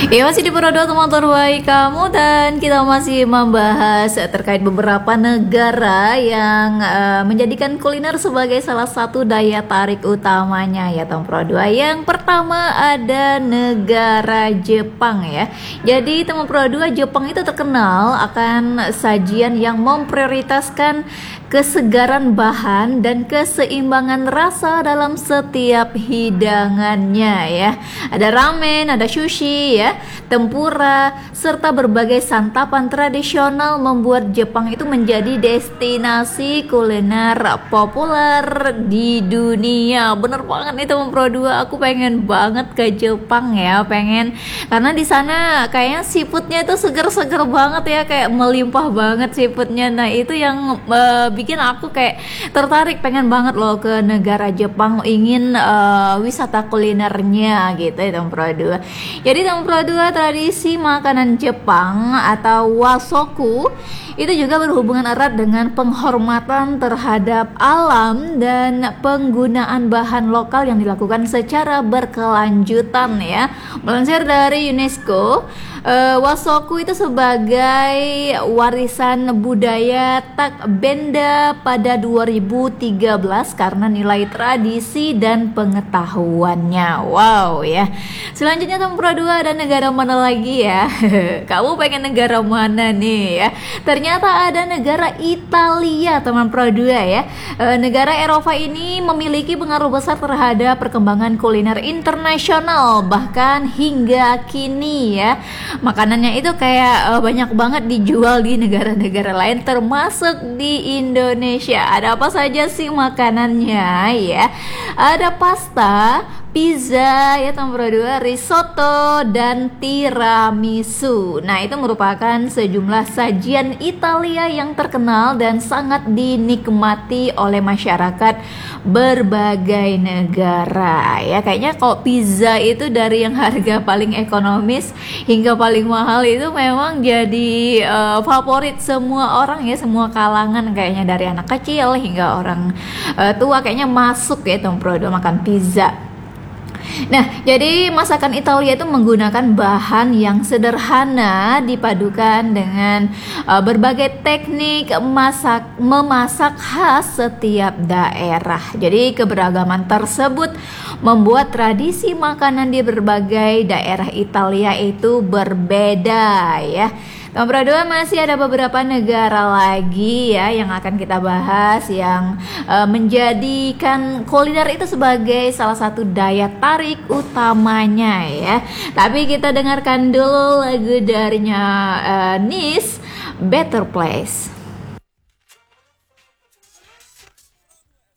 Ya masih di Pura 2 teman terbaik kamu, dan kita masih membahas terkait beberapa negara yang menjadikan kuliner sebagai salah satu daya tarik utamanya ya teman Pro 2. Yang pertama ada negara Jepang ya. Jadi teman Pro 2, Jepang itu terkenal akan sajian yang memprioritaskan kesegaran bahan dan keseimbangan rasa dalam setiap hidangannya ya. Ada ramen, ada sushi ya, tempura, serta berbagai santapan tradisional membuat Jepang itu menjadi destinasi kuliner populer di dunia. Bener banget nih teman Pro 2, aku pengen banget ke Jepang ya, pengen, karena di sana kayaknya seafoodnya itu seger-seger banget ya, kayak melimpah banget seafoodnya. Nah itu yang bikin aku kayak tertarik, pengen banget loh ke negara Jepang, ingin wisata kulinernya gitu ya teman Pro 2. Jadi teman Pro 2, tradisi makanan Jepang atau wasoku itu juga berhubungan erat dengan penghormatan terhadap alam dan penggunaan bahan lokal yang dilakukan secara berkelanjutan ya. Melansir dari UNESCO, wasoku itu sebagai warisan budaya tak benda pada 2013 karena nilai tradisi dan pengetahuannya. Wow ya. Selanjutnya teman Pro 2, ada negara mana lagi ya? Kamu pengen negara mana nih ya? Ternyata ada negara Italia teman Pro 2 ya. Negara Eropa ini memiliki pengaruh besar terhadap perkembangan kuliner internasional bahkan hingga kini ya. Makanannya itu kayak banyak banget dijual di negara-negara lain termasuk di Indonesia. Ada apa saja sih makanannya ya? Ada pasta, pizza ya teman Pro 2, risotto dan tiramisu. Nah itu merupakan sejumlah sajian Italia yang terkenal dan sangat dinikmati oleh masyarakat berbagai negara ya. Kayaknya kalau pizza itu dari yang harga paling ekonomis hingga paling mahal itu memang jadi favorit semua orang ya, semua kalangan, kayaknya dari anak kecil hingga orang tua kayaknya masuk ya teman Pro 2 makan pizza. Nah, jadi masakan Italia itu menggunakan bahan yang sederhana dipadukan dengan berbagai teknik memasak khas setiap daerah. Jadi keberagaman tersebut membuat tradisi makanan di berbagai daerah Italia itu berbeda ya. Nomor 2, masih ada beberapa negara lagi ya yang akan kita bahas yang menjadikan kuliner itu sebagai salah satu daya tarik utamanya ya. Tapi kita dengarkan dulu lagu darinya Nice, Better Place.